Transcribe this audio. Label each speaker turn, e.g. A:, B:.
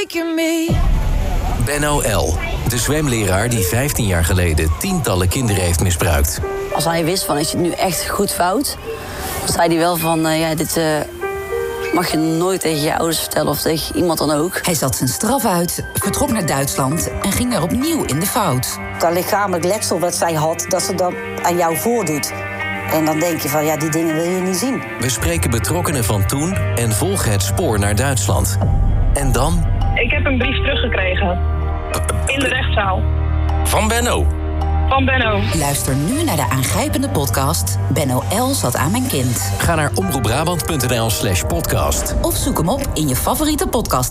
A: making me.
B: Benno L., de zwemleraar die 15 jaar geleden tientallen kinderen heeft misbruikt.
C: Als hij wist van, is het nu echt goed fout? Dan zei hij wel van, dit mag je nooit tegen je ouders vertellen of tegen iemand dan ook.
D: Hij zat zijn straf uit, vertrok naar Duitsland en ging er opnieuw in de fout.
C: Dat lichamelijk letsel wat zij had, dat ze dat aan jou voordoet. En dan denk je van, die dingen wil je niet zien.
B: We spreken betrokkenen van toen en volgen het spoor naar Duitsland. En dan...
E: Ik heb een brief teruggekregen. In de rechtszaal.
B: Van Benno.
E: Van Benno.
D: Luister nu naar de aangrijpende podcast Benno L. zat aan mijn kind.
B: Ga naar omroepbrabant.nl/podcast.
D: Of zoek hem op in je favoriete podcast.